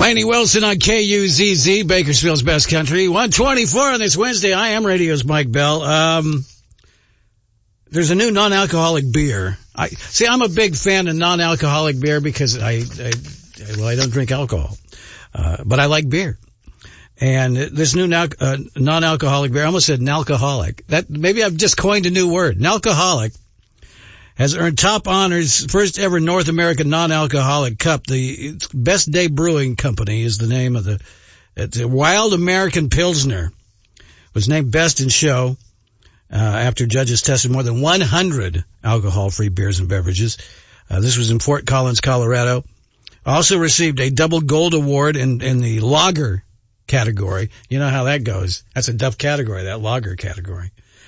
Laney Wilson on KUZZ, Bakersfield's best country. 124 on this Wednesday. I am radio's Mike Bell. There's a new non-alcoholic beer. I'm a big fan of non-alcoholic beer because I don't drink alcohol. But I like beer. And this new non-alcoholic beer, I almost said nalcoholic. Maybe I've just coined a new word. Nalcoholic has earned top honors, first ever North American non-alcoholic cup. The Best Day Brewing Company is the name of it's a Wild American Pilsner. Was named best in show, after judges tested more than 100 alcohol-free beers and beverages. This was in Fort Collins, Colorado. Also received a double gold award in the lager category. You know how that goes. That's a tough category, that lager category.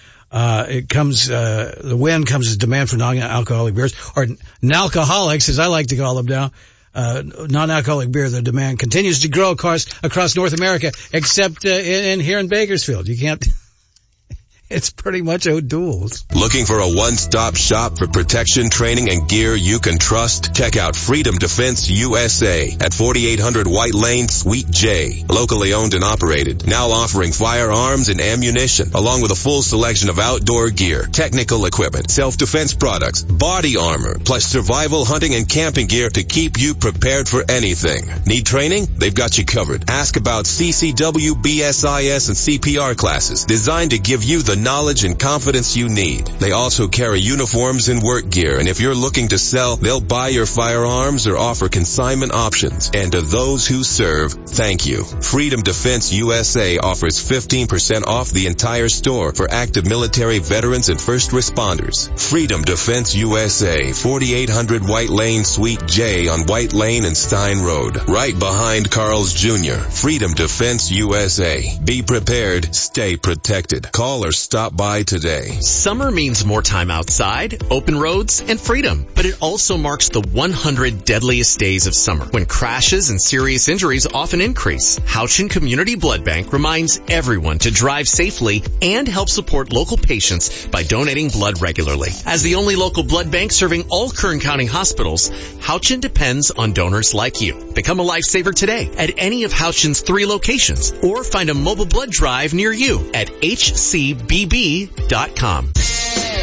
The win comes as demand for non-alcoholic beers, or nalcoholics, as I like to call them now. Non-alcoholic beer, the demand continues to grow across North America, except here in Bakersfield. You can't. It's pretty much O'Doul's. Looking for a one-stop shop for protection, training, and gear you can trust? Check out Freedom Defense USA at 4800 White Lane, Suite J. Locally owned and operated. Now offering firearms and ammunition, along with a full selection of outdoor gear, technical equipment, self-defense products, body armor, plus survival, hunting, and camping gear to keep you prepared for anything. Need training? They've got you covered. Ask about CCW, BSIS, and CPR classes designed to give you the knowledge and confidence you need. They also carry uniforms and work gear, and if you're looking to sell, they'll buy your firearms or offer consignment options. And to those who serve, thank you. Freedom Defense USA offers 15% off the entire store for active military veterans and first responders. Freedom Defense USA, 4800 White Lane, Suite J on White Lane and Stein Road, right behind Carl's Jr. Freedom Defense USA. Be prepared, stay protected. Call or stop by today. Summer means more time outside, open roads, and freedom. But it also marks the 100 deadliest days of summer, when crashes and serious injuries often increase. Houchin Community Blood Bank reminds everyone to drive safely and help support local patients by donating blood regularly. As the only local blood bank serving all Kern County hospitals, Houchin depends on donors like you. Become a lifesaver today at any of Houchin's 3 locations, or find a mobile blood drive near you at HCBB.com.